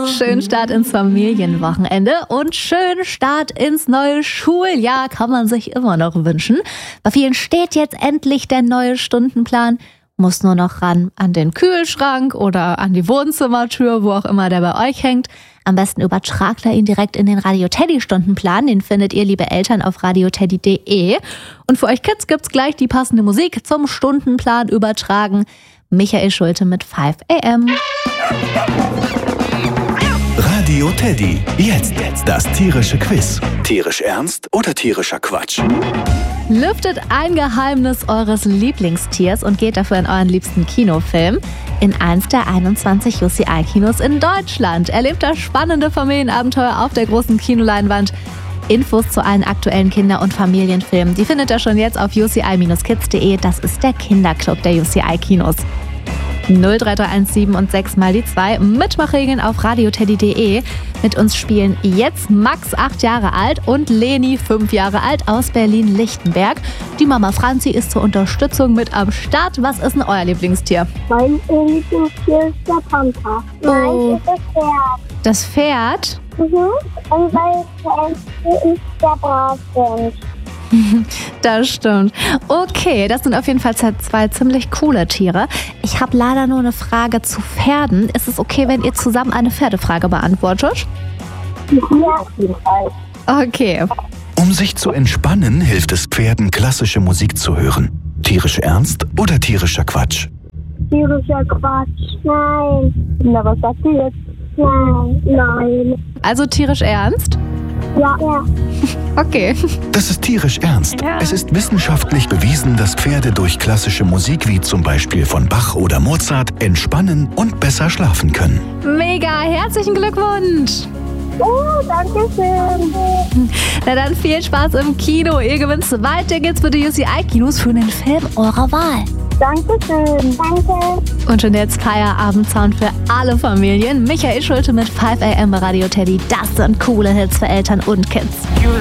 Schönen Start ins Familienwochenende und schönen Start ins neue Schuljahr kann man sich immer noch wünschen. Bei vielen steht jetzt endlich der neue Stundenplan. Muss nur noch ran an den Kühlschrank oder an die Wohnzimmertür, wo auch immer der bei euch hängt. Am besten übertragt er ihn direkt in den Radio Teddy Stundenplan. Den findet ihr, liebe Eltern, auf radioteddy.de. Und für euch Kids gibt's gleich die passende Musik zum Stundenplan übertragen. Michael Schulte mit 5 AM. Radio Teddy. Jetzt das tierische Quiz. Tierisch ernst oder tierischer Quatsch? Lüftet ein Geheimnis eures Lieblingstiers und geht dafür in euren liebsten Kinofilm. In eins der 21 UCI-Kinos in Deutschland. Erlebt das spannende Familienabenteuer auf der großen Kinoleinwand. Infos zu allen aktuellen Kinder- und Familienfilmen, die findet ihr schon jetzt auf uci-kids.de. Das ist der Kinderclub der UCI-Kinos. 03317 und 6 mal die 2. Mitmachregeln auf radioteddy.de. Mit uns spielen jetzt Max, 8 Jahre alt, und Leni, 5 Jahre alt, aus Berlin-Lichtenberg. Die Mama Franzi ist zur Unterstützung mit am Start. Was ist denn euer Lieblingstier? Mein Lieblingstier ist der Panther. Nein, ist das Pferd. Das Pferd? Und weil Pferde sehr brav sind. Das stimmt. Okay, das sind auf jeden Fall 2 ziemlich coole Tiere. Ich habe leider nur eine Frage zu Pferden. Ist es okay, wenn ihr zusammen eine Pferdefrage beantwortet? Ja, auf jeden Fall. Okay. Um sich zu entspannen, hilft es Pferden, klassische Musik zu hören. Tierisch ernst oder tierischer Quatsch? Tierischer Quatsch. Nein. Na, was sagt ihr jetzt? Nein. Also tierisch ernst? Ja. Okay. Das ist tierisch ernst. Ja. Es ist wissenschaftlich bewiesen, dass Pferde durch klassische Musik wie zum Beispiel von Bach oder Mozart entspannen und besser schlafen können. Mega, herzlichen Glückwunsch. Oh, danke schön. Na dann viel Spaß im Kino. Ihr gewinnt 2 Tickets für die UCI-Kinos für den Film eurer Wahl. Dankeschön. Danke. Und schon jetzt Feierabendsound für alle Familien. Michael Schulte mit 5 AM bei Radio Teddy. Das sind coole Hits für Eltern und Kids.